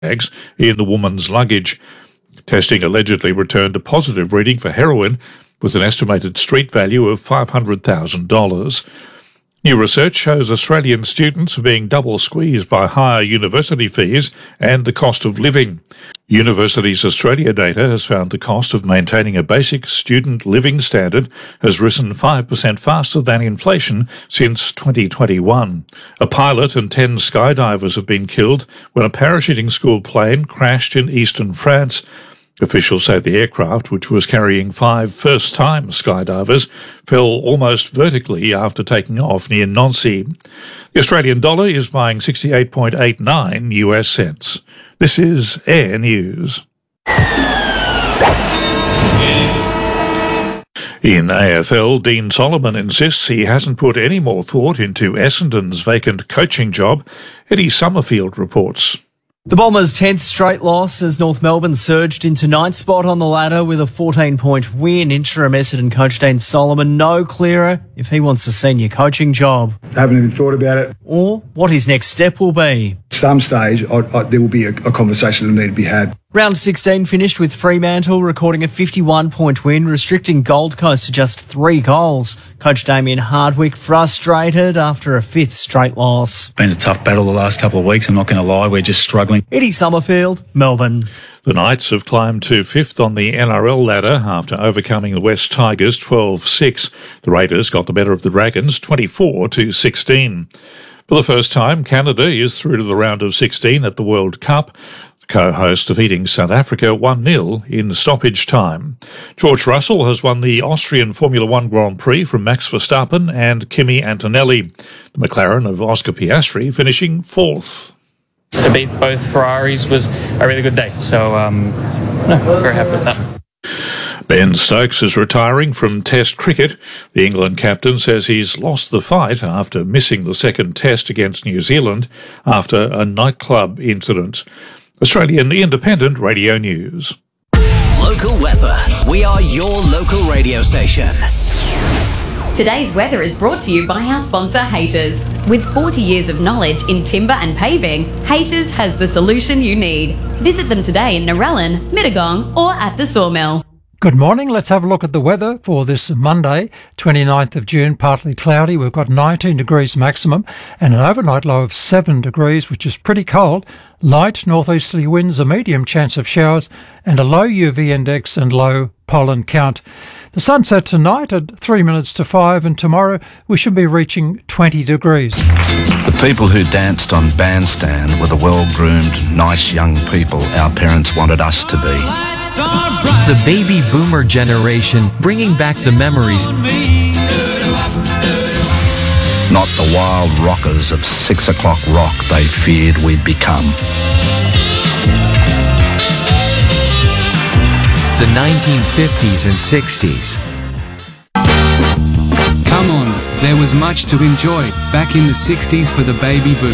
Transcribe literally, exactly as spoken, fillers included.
bags in the woman's luggage. Testing allegedly returned a positive reading for heroin with an estimated street value of five hundred thousand dollars. New research shows Australian students are being double squeezed by higher university fees and the cost of living. Universities Australia data has found the cost of maintaining a basic student living standard has risen five percent faster than inflation since twenty twenty-one. A pilot and ten skydivers have been killed when a parachuting school plane crashed in eastern France. Officials say the aircraft, which was carrying five first-time skydivers, fell almost vertically after taking off near Nancy. The Australian dollar is buying sixty-eight point eight nine U S cents. This is Air News. In A F L, Dean Solomon insists he hasn't put any more thought into Essendon's vacant coaching job. Eddie Summerfield reports. The Bombers' tenth straight loss as North Melbourne surged into ninth spot on the ladder with a fourteen-point win. Interim Essendon coach Dean Solomon no clearer if he wants a senior coaching job. I haven't even thought about it. Or what his next step will be. At some stage, I, I, there will be a, a conversation that will need to be had. Round sixteen finished with Fremantle recording a fifty-one point win, restricting Gold Coast to just three goals. Coach Damien Hardwick frustrated after a fifth straight loss. Been a tough battle the last couple of weeks, I'm not going to lie, we're just struggling. Eddie Summerfield, Melbourne. The Knights have climbed to fifth on the N R L ladder after overcoming the West Tigers twelve six. The Raiders got the better of the Dragons twenty-four to sixteen. For the first time, Canada is through to the round of sixteen at the World Cup. Co-host defeating South Africa one nil in stoppage time. George Russell has won the Austrian Formula One Grand Prix from Max Verstappen and Kimi Antonelli. The McLaren of Oscar Piastri finishing fourth. To beat both Ferraris was a really good day, so um, no, very happy with that. Ben Stokes is retiring from Test cricket. The England captain says he's lost the fight after missing the second Test against New Zealand after a nightclub incident. Australian Independent Radio News. Local weather. We are your local radio station. Today's weather is brought to you by our sponsor, Haters. With forty years of knowledge in timber and paving, Haters has the solution you need. Visit them today in Narellan, Mittagong or at the Sawmill. Good morning. Let's have a look at the weather for this Monday, twenty-ninth of June. Partly cloudy. We've got nineteen degrees maximum and an overnight low of seven degrees, which is pretty cold. Light northeasterly winds, a medium chance of showers and a low U V index and low pollen count. The sunset tonight at three minutes to five, and tomorrow we should be reaching twenty degrees. The people who danced on Bandstand were the well-groomed, nice young people our parents wanted us to be. The baby boomer generation, bringing back the memories. Not the wild rockers of six o'clock rock they feared we'd become. The nineteen fifties and sixties. Come on, there was much to enjoy back in the sixties for the baby boom.